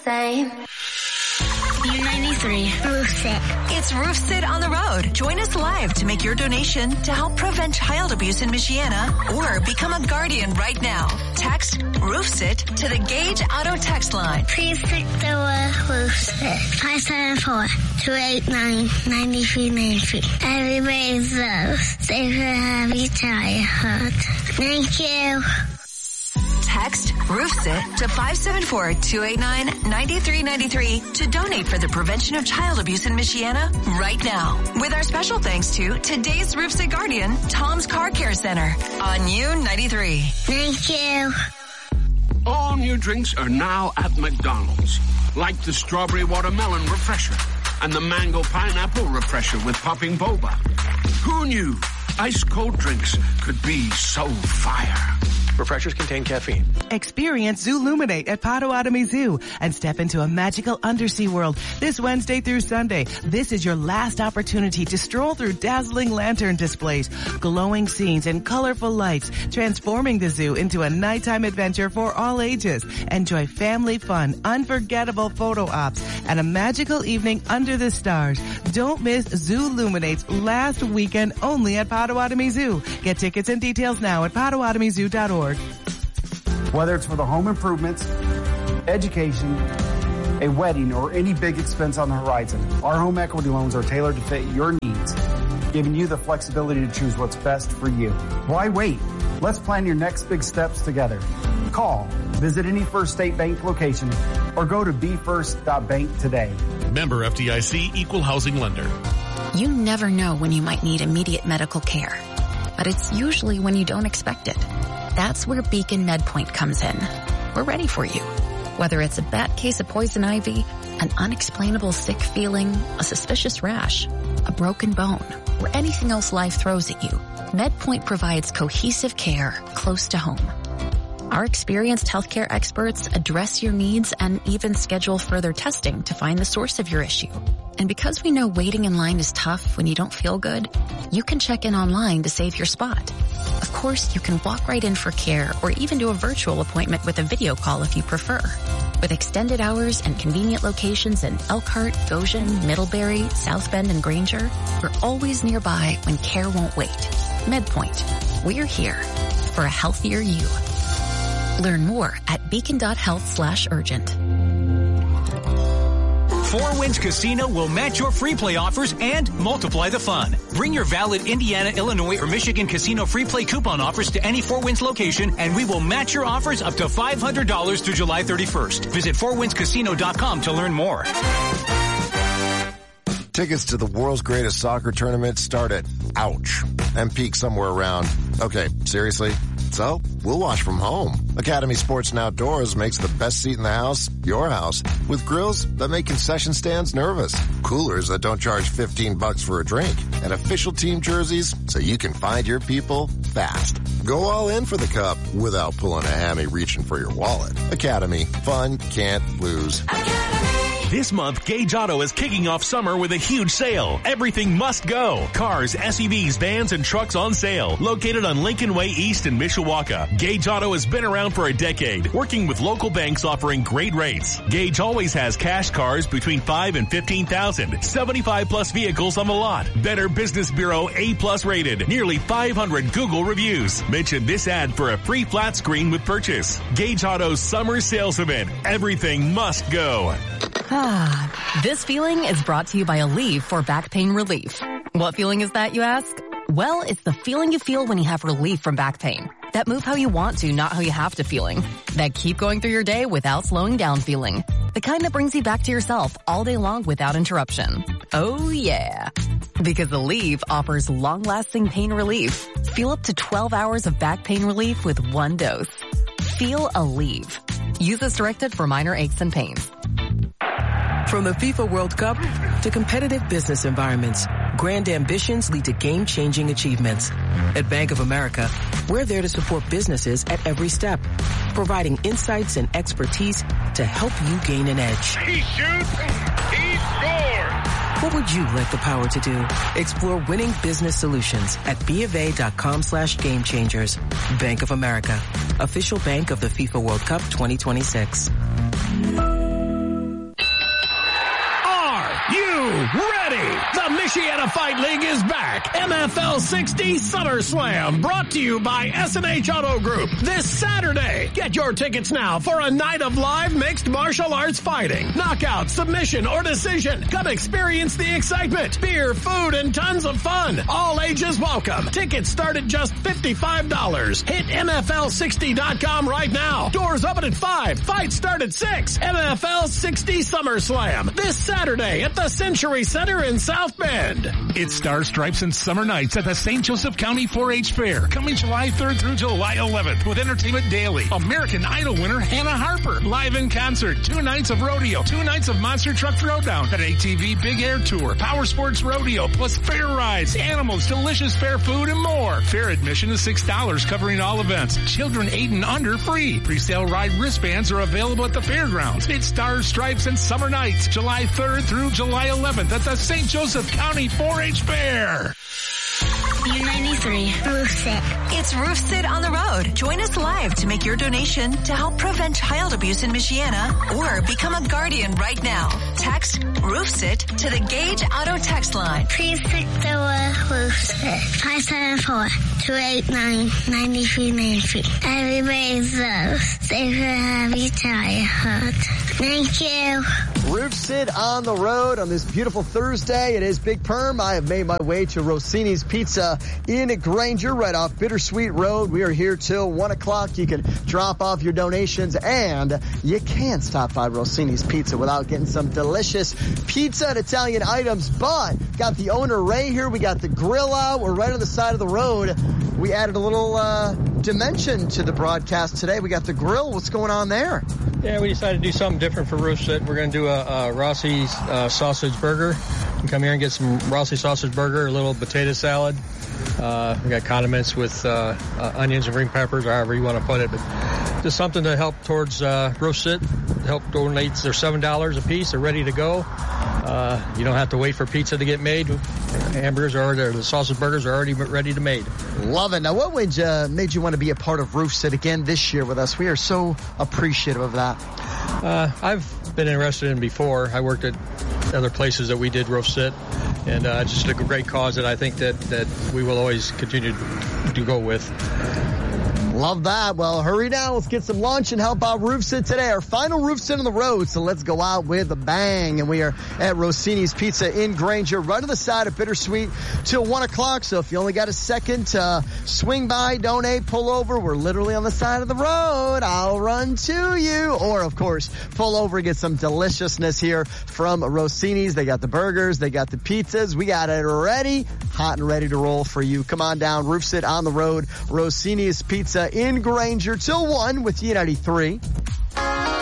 same. U93. Roof Sit. It's Roof Sit on the road. Join us live to make your donation to help prevent child abuse in Michiana or become a guardian right now. Text Roof Sit to the Gage Auto text line. Please pick the word Roof Sit. 574-289-9393. Everybody loves safe and happy childhood. Thank you. Text Roof Sit to 574-289-9393 to donate for the prevention of child abuse in Michiana right now. With our special thanks to today's Roof Sit guardian, Tom's Car Care Center on U93. Thank you. All new drinks are now at McDonald's, like the strawberry watermelon refresher and the mango pineapple refresher with popping boba. Who knew ice cold drinks could be so fire? Refreshers contain caffeine. Experience Zooluminate at Potawatomi Zoo and step into a magical undersea world this Wednesday through Sunday. This is your last opportunity to stroll through dazzling lantern displays, glowing scenes, and colorful lights, transforming the zoo into a nighttime adventure for all ages. Enjoy family fun, unforgettable photo ops, and a magical evening under the stars. Don't miss Zooluminate's last weekend only at Potawatomi Zoo. Get tickets and details now at PotawatomiZoo.org. Whether it's for the home improvements, education, a wedding, or any big expense on the horizon, our home equity loans are tailored to fit your needs, giving you the flexibility to choose what's best for you. Why wait? Let's plan your next big steps together. Call, visit any First State Bank location, or go to befirst.bank today. Member FDIC, Equal Housing Lender. You never know when you might need immediate medical care, but it's usually when you don't expect it. That's where Beacon MedPoint comes in. We're ready for you. Whether it's a bad case of poison ivy, an unexplainable sick feeling, a suspicious rash, a broken bone, or anything else life throws at you, MedPoint provides cohesive care close to home. Our experienced healthcare experts address your needs and even schedule further testing to find the source of your issue. And because we know waiting in line is tough when you don't feel good, you can check in online to save your spot. Of course, you can walk right in for care or even do a virtual appointment with a video call if you prefer. With extended hours and convenient locations in Elkhart, Goshen, Middlebury, South Bend, and Granger, we're always nearby when care won't wait. MedPoint. We're here for a healthier you. Learn more at beacon.health/urgent. Four Winds Casino will match your free play offers and multiply the fun. Bring your valid Indiana, Illinois, or Michigan casino free play coupon offers to any Four Winds location, and we will match your offers up to $500 through July 31st. Visit fourwindscasino.com to learn more. Tickets to the world's greatest soccer tournament start at, ouch, and peak somewhere around, okay, seriously? So, we'll watch from home. Academy Sports and Outdoors makes the best seat in the house your house, with grills that make concession stands nervous, coolers that don't charge $15 for a drink, and official team jerseys so you can find your people fast. Go all in for the cup without pulling a hammy reaching for your wallet. Academy. Fun can't lose. This month, Gage Auto is kicking off summer with a huge sale. Everything must go. Cars, SUVs, vans, and trucks on sale. Located on Lincoln Way East in Mishawaka. Gage Auto has been around for a decade, working with local banks offering great rates. Gage always has cash cars between $5,000 and $15,000. 75 plus vehicles on the lot. Better Business Bureau A+ rated. Nearly 500 Google reviews. Mention this ad for a free flat screen with purchase. Gage Auto's summer sales event. Everything must go. This feeling is brought to you by Aleve for back pain relief. What feeling is that, you ask? Well, it's the feeling you feel when you have relief from back pain. That move how you want to, not how you have to feeling. That keep going through your day without slowing down feeling. The kind that brings you back to yourself all day long without interruption. Oh yeah. Because Aleve offers long-lasting pain relief. Feel up to 12 hours of back pain relief with one dose. Feel Aleve. Use as directed for minor aches and pains. From the FIFA World Cup to competitive business environments, grand ambitions lead to game-changing achievements. At Bank of America, we're there to support businesses at every step, providing insights and expertise to help you gain an edge. He shoots, he scores! What would you like the power to do? Explore winning business solutions at BofA.com/gamechangers. Bank of America, official bank of the FIFA World Cup 2026. ready. The Michiana Fight League is back. MFL 60 Summer Slam, brought to you by S&H Auto Group. This Saturday, get your tickets now for a night of live mixed martial arts fighting. Knockout, submission, or decision. Come experience the excitement. Beer, food, and tons of fun. All ages welcome. Tickets start at just $55. Hit MFL60.com right now. Doors open at 5. Fights start at 6. MFL 60 Summer Slam. This Saturday at the Century Center in South Bend. It's Star Stripes and Summer Nights at the St. Joseph County 4-H Fair. Coming July 3rd through July 11th with Entertainment Daily. American Idol winner Hannah Harper. Live in concert. 2 nights of rodeo. 2 nights of Monster Truck Throwdown. An ATV Big Air Tour. Power Sports Rodeo. Plus fair rides, animals, delicious fair food, and more. Fair admission is $6 covering all events. Children 8 and under free. Pre-sale ride wristbands are available at the fairgrounds. It's Stars, Stripes, and Summer Nights, July 3rd through July 11th at the St. Joseph County 4-H Fair. U93 Roof Sit. It's Roof Sit on the road. Join us live to make your donation to help prevent child abuse in Michiana or become a guardian right now. Text Roof Sit to the Gage Auto text line. Please pick the word Roof Sit. 574-289-9393. Everybody loves safe and happy childhood. Thank you. Roof Sit on the road on this beautiful Thursday. It is Big Perm. I have made my way to Rossini's Pizza in Granger, right off Bittersweet Road. We are here till 1 o'clock. You can drop off your donations, and you can't stop by Rossini's Pizza without getting some delicious pizza and Italian items. But got the owner Ray here. We got the grill out. We're right on the side of the road. We added a little dimension to the broadcast today. We got the grill. What's going on there? Yeah, we decided to do something different for Roof Sit. We're going to do a Rossi's sausage burger. You can come here and get some Rossi's sausage burger, a little potato salad. We got condiments with onions and green peppers, or however you want to put it. But just something to help towards Roof Sit. Help donate. They're $7 a piece. They're ready to go. You don't have to wait for pizza to get made. Hamburgers are already, the sausage burgers are already ready to made. Love it. Now, what made you want to be a part of Roof Sit again this year with us? We are so appreciative of that. I've been interested in before. I worked at other places that we did Roof Sit, and just a great cause that I think that we will always continue to go with. Love that. Well, hurry down. Let's get some lunch and help out Roof Sit today. Our final Roof Sit on the road, so let's go out with a bang. And we are at Rossini's Pizza in Granger, right on the side of Bittersweet till 1 o'clock. So if you only got a second to swing by, donate, pull over, we're literally on the side of the road. I'll run to you. Or, of course, pull over and get some deliciousness here from Rossini's. They got the burgers. They got the pizzas. We got it ready, hot and ready to roll for you. Come on down. Roof Sit on the road. Rossini's Pizza in Granger till 1 with U93.